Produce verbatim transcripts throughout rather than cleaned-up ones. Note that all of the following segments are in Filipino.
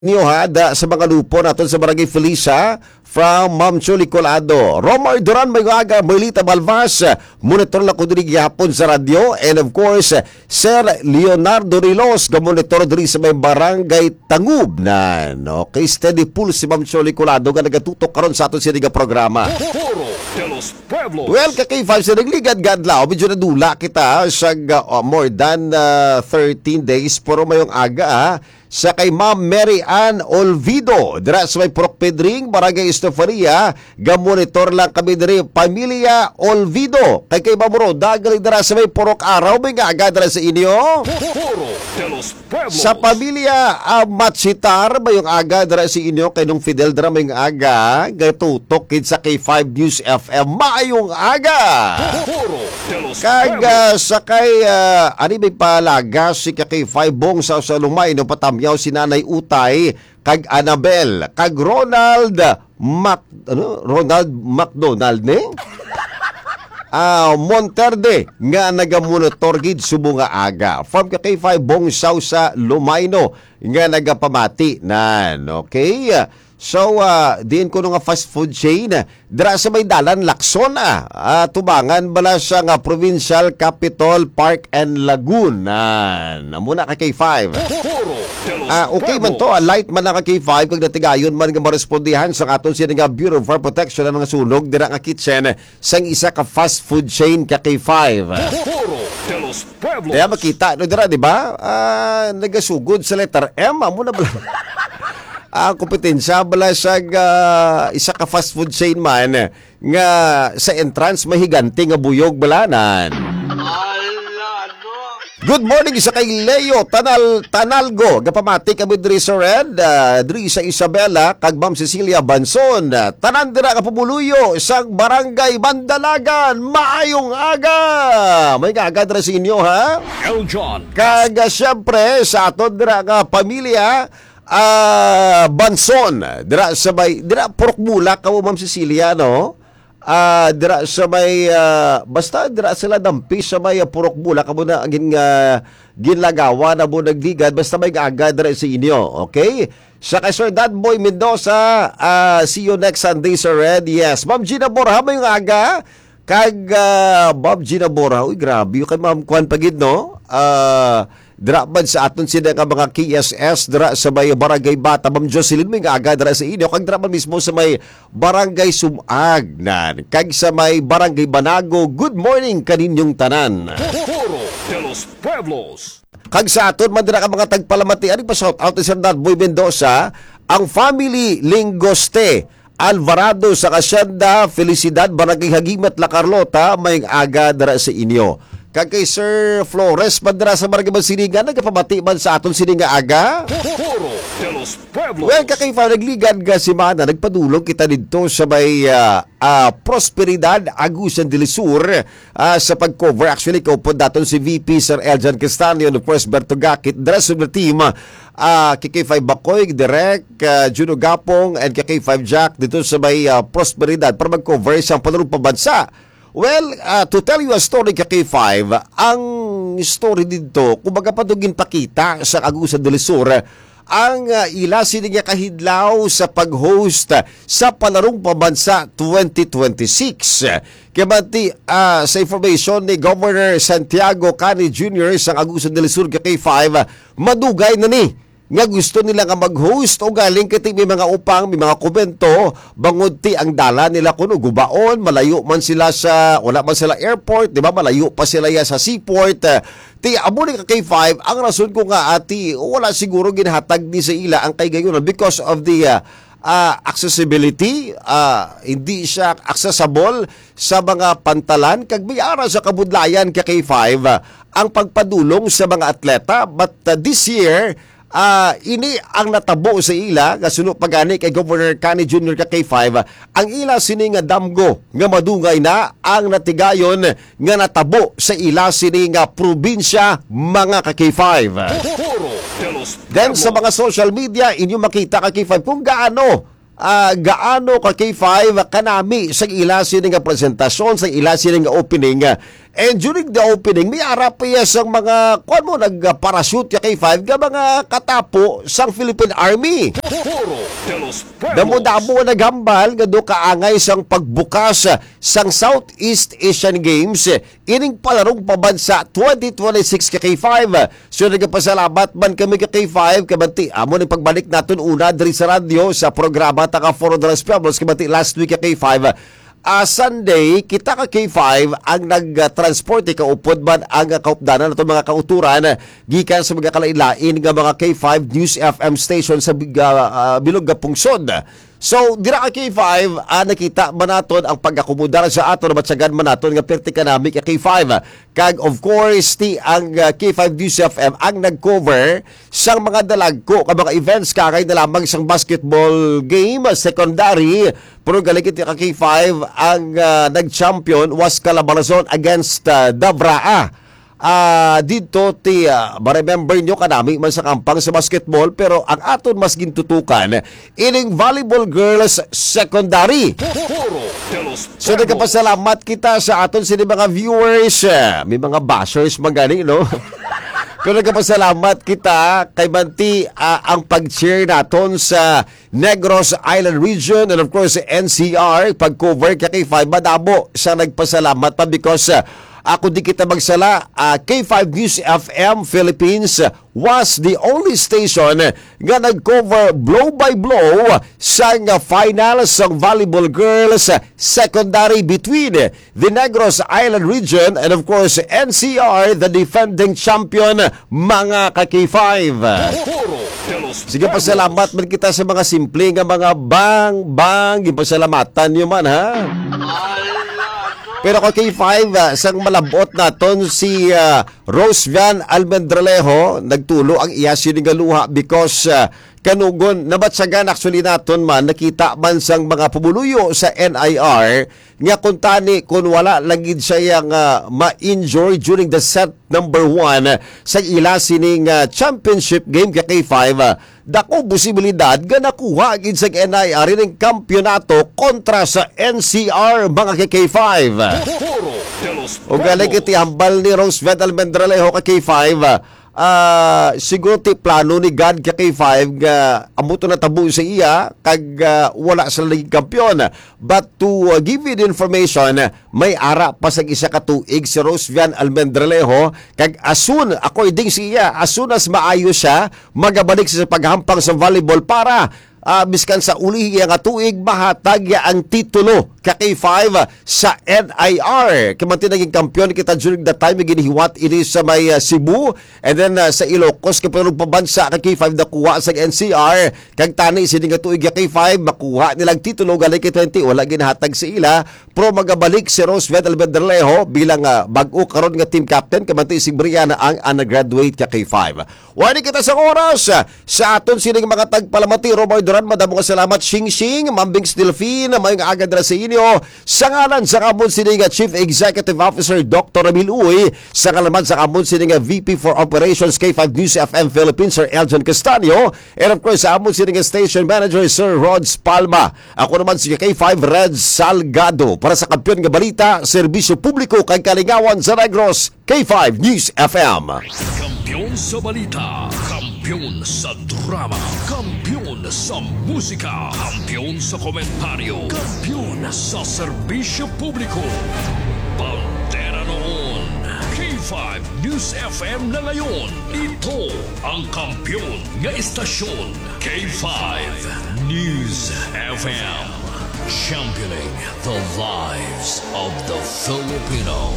niyo ha da, sa mga lupo naton sa Barangay Felisa from Ma'am Chuli Colado. Romar Duran may aga, Merlita Balvas, monitor lang ko diri gihapon sa radyo, and of course Sir Leonardo Rilos, gamonitor diri sa may Barangay Tangub na. Okay, steady pull si Ma'am Chuli Colado nga nagatutok karon sa aton siniga programa. Well, kakay five sa nagligad gadlaw, medyo nadula kita sa uh, more than uh, thirteen days pero mayong aga ah, sa kay Ma'am Mary Ann Olvido dira sa may Purok Pedring, Barangay Estofaria, gamonitor lang kami diri Pamilya Olvido. Kay kay Mamuro dagali dira sa may Purok Araw, may aga dira sa inyo. Sa Pamilya uh, Matsitar mayong aga dira sa inyo, kay nung Fidel dira mayong aga gatutok kid sa K five News F M maayong aga. Kag uh, sa kay uh, ani may palaga si K five bong sa sa lumay no patamyaw si Nanay Utay kag Annabel kag Ronald Mac ano Ronald McDonald ne ah uh, Monterde nga nagamonitor gid subo nga aga from K five bong sa sa lumay no nga nagapamati nan. Okay, so, uh, diin ko nga fast food chain, dira sa may dalan Lacson, ah, uh, tubangan bala sa nga Provincial Capital Park and Lagoon. Ah, namuna ka K five. Ah, okay man to, ah, light man na ka K five, kag natigayon man nga marespondihan sa aton siya nga Bureau of Fire Protection ng mga sunog, dira nga kitchen, sang isa ka fast food chain ka K five. Kaya makita, no, dira, di ba? Ah, nagasugod sa letter M, amo na bala. Ang kompetensya bala sa uh, isa ka fast food chain man nga sa entrance mahiganti nga buyog balanan. Good morning isa kay Leo Tanal Tanalgo, gapamati kami diri sa Red, uh, diri sa Isabela kag Ma'am Cecilia Banson. Tanan dira ka pumuluyo isang Barangay Bandalagan, maayong aga. May aga dira sa inyo ha. Eljon. Kag uh, syempre sa aton dira nga pamilya Ah, uh, Banson, dira sa may dira Purok Mula ka Ma'am Cecilia no. Ah, uh, dira sa may uh, basta dira sila dampi sa may uh, Purok Mula ka mo na gin uh, ginlagawa na mo nagligad basta may aga dira sa inyo. Okay? Sa kay Sir Dad Boy Mendoza, uh, see you next Sunday sa Red. Yes, Ma'am Gina Borja may aga kag uh, Ma'am Gina Borja. Uy, grabe kay Ma'am Kwan Pagid no. Ah, uh, dira man sa aton sila nga mga K S S dira sa may Barangay Bata, Ma'am Jocelyn may aga dira sa inyo, kag dira man mismo sa may Barangay Sumag nan, kag sa may Barangay Banago. Good morning kaninyong tanan. Kag sa aton man dira ka mga tagpalamati, ani pa shout out sa Sir Boy Mendoza, ang family Lingoste Alvarado sa Kasyenda Felicidad, Barangay Hagimat, La Carlota, may aga dira sa inyo. Kag kay Sir Flores Bandra sa Barangay Mansinigan, nagapamati man sa aton sininga aga. Well, kakay pa nagligan ka si Mana, nagpadulong kita dito sa may uh, uh, Prosperidad Agusan del Sur uh, sa pag-cover. Actually, kaupod daton si V P Sir Eljan Castanio, ng First Bertogakit, dress of the team, uh, K K five Bacoy, Direk, uh, Juno Gapong, and K K five Jack dito sa may uh, Prosperidad para mag-cover sa panulong pabansa. Well, uh, to tell you a story ka K five, ang story dito, kumbaga pa itong ginpakita sa Agusan del Sur, ang uh, ila sininga kahidlaw sa pag-host sa Palarong Pambansa twenty twenty-six. Kamanti, uh, sa information ni Governor Santiago Cani Junior sa Agusan del Sur ka K five, madugay na ni nga gusto nila nga mag-host o galing kiti may mga upang, may mga komento bangod ti ang dala nila kuno gubaon, malayo man sila sa wala man sila airport, di ba, malayo pa sila ya sa seaport. Ti amo ni ka K five, ang rason ko nga ati wala siguro ginhatag ni sa ila ang kay gayon because of the uh, uh, accessibility, uh, hindi siya accessible sa mga pantalan kag may ara sa kabudlayan ka K five uh, ang pagpadulong sa mga atleta. But uh, this year Ah, uh, ini ang natabo sa ila nga suno pagani kay Governor Cani Junior ka K five, ang ila sini nga damgo nga madungay na ang natigayon nga natabo sa ila sini nga probinsya mga ka K five. Then sa mga social media inyo makita ka K five kung gaano uh, gaano ka K five kanami sa ila sini nga presentasyon, sa ila sini nga opening And during the opening, may arap iya sang mga, kuan mo, nag-parachute ya K five, nga mga katapo sang Philippine Army. Damo-damo naghambal, nga do kaangay sang pagbukas sang Southeast Asian Games, ining palarong pabansa twenty twenty-six ka K five. So nagpasalamat man kami ka K five, kabanti, amo ni pagbalik natin una diri sa radyo sa programa Taka Foro de los Pueblos, kabanti last week ka K five. Uh, Sunday, kita ka K five ang nag-transport, ikaupod man ang kaupdanan at mga kauturan gikan sa mga kalailain nga mga K five News F M station sa uh, uh, Bilog nga Pungsod. So, dira ka K five, ah, nakita man naton ang pag-akomodar sa aton, matsagan man naton nga perti kanami ka K five. Kag, of course, ti ang uh, K five News F M ang nag-cover sang mga dalagko, ka mga events, kakay na lamang sang basketball game, secondary, pero galikit ka K five ang uh, nag-champion was Calabarzon against uh, Davraa. Ah, uh, dito ti uh, ma-remember nyo kanami man sa kampang sa basketball, pero ang aton mas gintutukan ining volleyball girls secondary. So nagpasalamat kita sa aton sini mga viewers, may mga bashers magani, no? Pero nagpasalamat kita kay Banti uh, ang pag-share naton sa Negros Island Region and of course N C R, pag-cover kay K five, madabo siya nagpasalamat pa because uh, ako di kita magsala, uh, K five News F M Philippines was the only station nga nag-cover blow by blow sa final sa volleyball girls secondary between the Negros Island Region and of course N C R, the defending champion, mga ka K five. Sige, pasalamat man kita sa mga simple nga mga bang bang, ipasalamatan nyo man, ha? Pero ko K five, uh, sang malabot naton si uh, Rosevian Almendralejo, nagtulo ang iya sinigaluha because uh, kanugon nabatsagan actually naton man, nakita man sang mga pumuluyo sa N I R nga kuntani kung wala lagid siya yung uh, ma-injure during the set number one sa ila sining uh, championship game ka K five, uh, dako posibilidad nga nakuha agad sa N I R ng kampyonato kontra sa N C R, mga K five. O galing iti hambal ni Roosevelt Almendralejo ka K five, uh, siguro ti plano ni God ka K five nga amuto na tabu sa iya kag uh, wala sa laging kampyon. But to uh, give you the information, may ara pa sa isa katuig si Roosevelt Almendralejo kag asun ako iding si iya, as soon as maayo siya magabalik sa paghampang sa volleyball para Uh, biskan sa uli nga tuig mahatag ang titulo ka K five sa N I R. Kamanti naging kampiyon kita during that time, ginihiwat ini sa may uh, Cebu and then uh, sa Ilocos kapag pabansa ka K five nakuha sa N C R. Kag tani sini nga tuig ka K five makuha nilang titulo galing kay twenty, wala ginahatag sa ila, pro magabalik si Roosevelt Almendralejo bilang uh, bag-o karon nga team captain, kamanti si Brianna ang undergraduate ka K five. Wani kita sa oras sa aton sining mga tagpalamati. Romoy Duran, madamo ka salamat. Shing Shing, Mambing Stilfin, may nga agad na sa inyo. Sa ngalan sa kamon sining Chief Executive Officer Doctor Ramil Uy, sa kalaman sa kamon sining V P for Operations K five News F M Philippines Sir Elton Castaño, and of course sa kamon sining Station Manager Sir Rods Palma. Ako naman si K five Red Salgado para sa kampiyon nga balita, serbisyo publiko kay kalingawan sa Negros, K five News F M. Kampiyon sa balita, kampiyon sa drama, kampiyon sa musika, kampiyon sa komentaryo, kampiyon sa serbisyo publiko. Pantera noon, K five News F M na ngayon. Ito ang kampiyon nga istasyon, K five News F M. Championing the lives of the Filipino.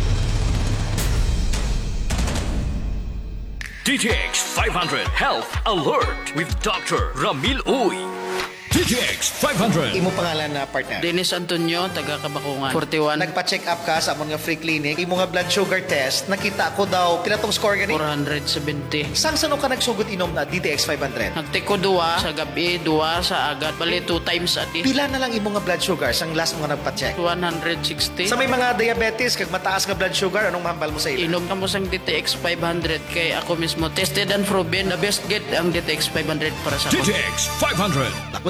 D T X five hundred Health Alert with Doctor Ramil Uy. D T X five hundred. Imo pangalan na partner? Dennis Antonio, taga Kabakungan. forty-one. Nagpa-check up ka sa amon nga free clinic. Imo nga blood sugar test, nakita ko daw pila tong score gani? four seventy. Sang sano ka nagsugot inom na D T X five hundred? Nagtiko duwa sa gabi, duwa sa agat. Bali two times a day. Pila na lang imo nga blood sugar sang last mo nga nagpa-check? one sixty. Sa may mga diabetes kag mataas nga blood sugar, anong mahambal mo sa ila? Inom ka mo sang D T X five hundred kay ako mismo tested and proven the best get ang D T X five hundred para sa D T ako. X five hundred. Ako si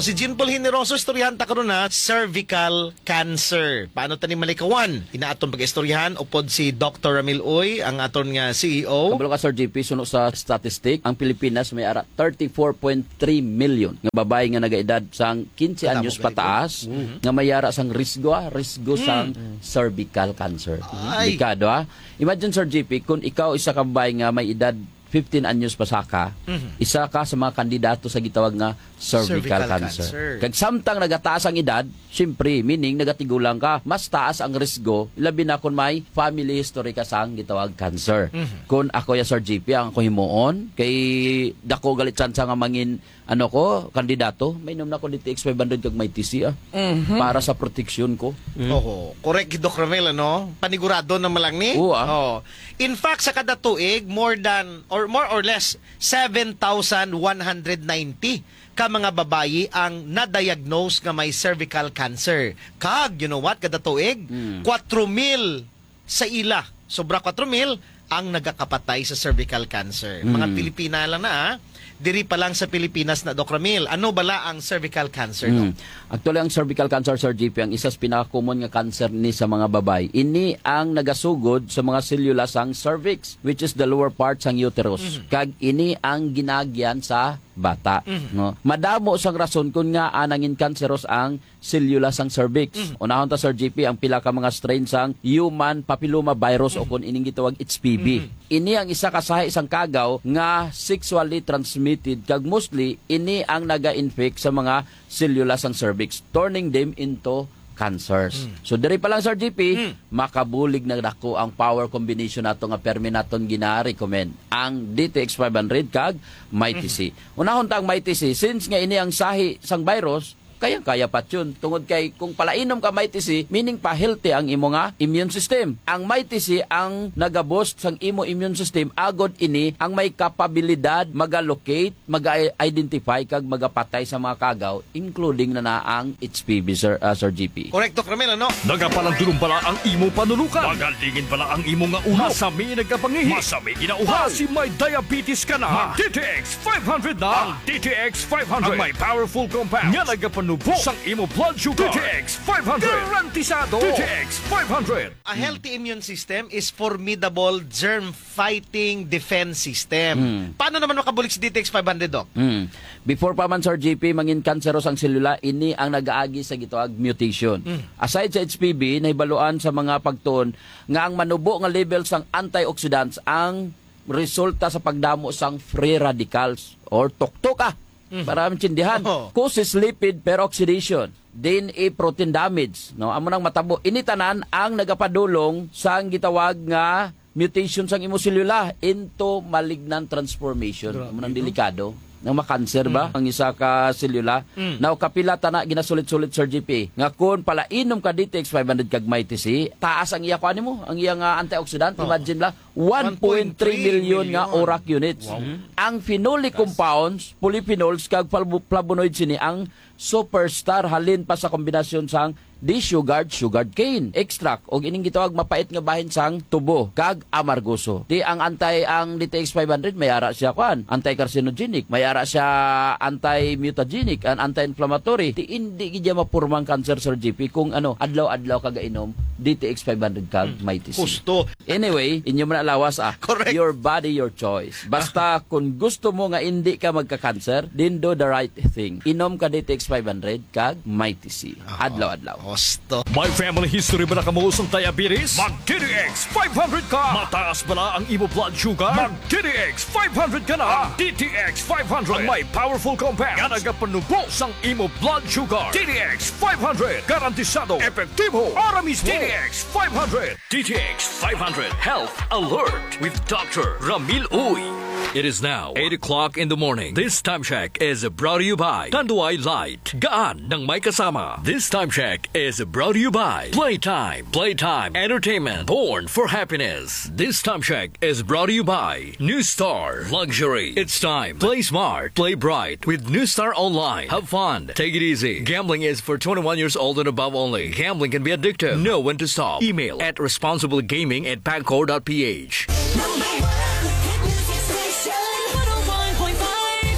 si Jean Paul Generoso, istoryahan ta karon na cervical cancer. Paano tani malikawan? Inaaton pag-istoryahan upod si Doctor Ramil Uy, ang aton nga C E O. Kabalo ka, Sir G P, suno sa statistic, ang Pilipinas may ara thirty-four point three million nga babae nga nagaedad sang fifteen anyos pataas, mm-hmm. nga may ara sang risgo, ah, risgo mm. sang cervical cancer. Ay. Delikado, ah. Imagine, Sir G P, kung ikaw isa ka babae nga may edad fifteen anyos pa saka, mm-hmm. isa ka sa mga kandidato sa gitawag nga cervical, cervical cancer. cancer. Kag samtang nagataas ang edad, syempre, meaning nagatigulang ka, mas taas ang risgo, labi na kung may family history ka sang gitawag cancer. Mm-hmm. Kung ako ya Sir G P, ang ako himuon, kay dako galit sa nga mangin, ano ko, kandidato, may inom na ko D T X five hundred kag may T C, ah, mm-hmm. para sa proteksyon ko. Mm-hmm. Oo, correct, Doc Ramel, ano? Panigurado na malang ni. Oo, ah. Oh. In fact, sa kada tuig, more than, or more or less, seven thousand one hundred ninety ka mga babayi ang na-diagnose nga may cervical cancer. Kag, you know what, kada tuig, mm. four mil sa ila. Sobra four mil ang nagakapatay sa cervical cancer. Mm. Mga Pilipina lang na, ah. Diri pa lang sa Pilipinas na, Doc Ramil. Ano bala ang cervical cancer, Doc? Mm. Actually, ang cervical cancer, Sir G P, ang isa sa pinaka-common nga cancer ni sa mga babae. Ini ang nagasugod sa mga selula sang cervix, which is the lower part sang uterus. Mm-hmm. Kag ini ang ginagyan sa bata. Mm-hmm. No? Madamo sang rason kung nga anangin cancerous ang selula sang cervix. Mm-hmm. Unahon ta, Sir G P, ang pila ka mga strain sang human papilloma virus, mm-hmm. o kung ining gitawag H P V. Mm-hmm. Ini ang isa ka sa isang kagaw nga sexually transmitted, kag mostly ini ang naga-infect sa mga selula sang cervix, turning them into cancers. Mm. So diri pa lang, Sir G P, mm. makabulig na dako ang power combination nato nga permi naton gina-recommend, ang D T X five hundred kag may T C. Mm. Unahon ta ang may T C, since nga ini ang sahi sang virus, kayang-kaya pa yun. Tungod kay kung palainom ka may T C, meaning pa healthy ang imo nga immune system. Ang may T C ang nagaboost sang imo immune system, agod ini ang may kapabilidad maga-locate, maga-identify kag magapatay sa mga kagaw, including na na ang H P V, Sir, uh, Sir G P. Correct, Doc Ramil, ano? Nagapalandulong pala ang imo panulukan. Magalingin pala ang imo nga ulo. Masami nagkapangihi. Masami ginauhaw. Basi may diabetes ka na. D T X five hundred na. Ang D T X five hundred. Ang may powerful compound. Nga nagapanubo sang imo blood sugar. D T X five hundred. Garantisado. D T X five hundred. A healthy immune system is formidable germ-fighting defense system. Hmm. Paano naman makabulik si D T X five hundred, Doc? Hmm. Before pa man, Sir G P, mangin cancerous ang selula, ini ang nagaagi sa gitawag mutation. Hmm. Aside sa H P V, nahibaluan sa mga pagtuon nga ang manubo nga level sang antioxidants ang resulta sa pagdamo sang free radicals or tuktok, ah. Mm-hmm. Para maintindihan. Oh. Causes lipid peroxidation, D N A protein damage, no? Amo nang matabo. Ini tanan ang nagapadulong sa gitawag nga mutation sang imo selula into malignant transformation. Amo nang delikado. Nang makanser ba mm. ang isa ka selula? Mm. Now kapila ta na ginasulit-sulit, Sir G P. Nga kun pala inom ka D T X five hundred kag may T C, taas ang iya ko animo, ang iya nga antioxidant, oh. Imagine la one point three million nga O R A C units. Wow. Mm. Ang phenolic compounds, polyphenols kag flavonoids sini ang superstar halin pa sa kombinasyon sang D-sugared sugared cane extract o ining gitawag mapait nga bahin sang tubo kag amargoso. Di ang anti ang D T X five hundred may ara siya kwan, anti-carcinogenic, may ara siya anti-mutagenic, and anti-inflammatory. Di hindi gidya mapurmang cancer, Sir G P, kung ano adlaw-adlaw kaga inom D T X five hundred kag may T C. Gusto. Anyway, inyo man alawas, ah. Correct. Your body, your choice. Basta kung gusto mo nga hindi ka magka-cancer, then do the right thing. Inom ka D T X five hundred kag may T C. Adlaw-adlaw. Gusto. May family history ba na kamuusong diabetes? Mag-D T X five hundred ka! Mataas ba na ang imo blood sugar? Mag-D T X five hundred ka na! Ang D T X five hundred ang may powerful compounds nga nagapanubo sang imo blood sugar. D T X five hundred garantisado, epektibo, para mismo. D T X five hundred. D T X five hundred Health Alert with Doctor Ramil Uy. It is now eight o'clock in the morning. This time check is brought to you by Tanduay Light. Gaan ng may kasama. This time check is brought to you by Playtime. Playtime Entertainment. Born for happiness. This time check is brought to you by New Star Luxury. It's time. Play smart. Play bright with New Star Online. Have fun. Take it easy. Gambling is for twenty-one years old and above only. Gambling can be addictive. Know when to stop. Email at responsiblegaming at pagcor dot p h.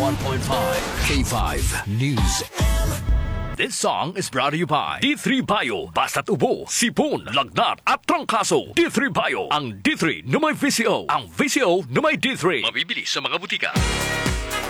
one point five K five News. This song is brought to you by D three Bio. Basta't ubo, sipon, lagnat at trangkaso. D three Bio. Ang D three na may V C O. Ang V C O na may D three. Mabibili sa mga butika.